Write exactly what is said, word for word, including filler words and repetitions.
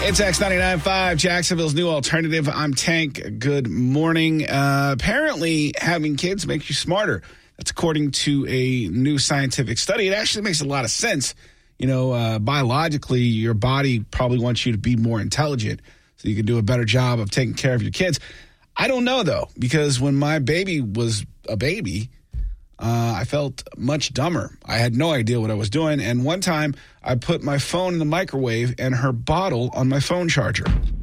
It's X ninety-nine point five, Jacksonville's new alternative. I'm Tank. Good morning. Uh, apparently, having kids makes you smarter. That's according to a new scientific study. It actually makes a lot of sense. You know, uh, biologically, your body probably wants you to be more intelligent so you can do a better job of taking care of your kids. I don't know, though, because when my baby was a baby, uh, I felt much dumber. I had no idea what I was doing. And one time, I put my phone in the microwave and her bottle on my phone charger.